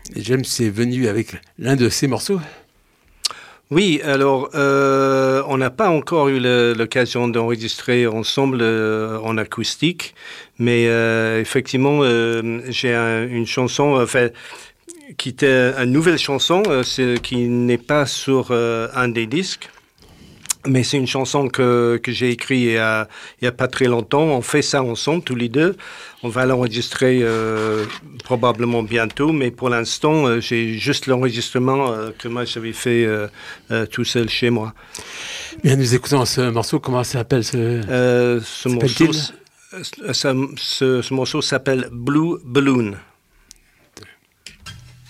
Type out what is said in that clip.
James est venu avec l'un de ses morceaux. Oui, alors on n'a pas encore eu l'occasion d'enregistrer ensemble en acoustique, mais effectivement j'ai une chanson qui était une nouvelle chanson qui n'est pas sur un des disques. Mais c'est une chanson que j'ai écrite il y a pas très longtemps. On fait ça ensemble, tous les deux. On va l'enregistrer probablement bientôt, mais pour l'instant, j'ai juste l'enregistrement que moi j'avais fait tout seul chez moi. Bien, nous écoutons ce morceau. Comment ça s'appelle ce morceau s'appelle Blue Balloon.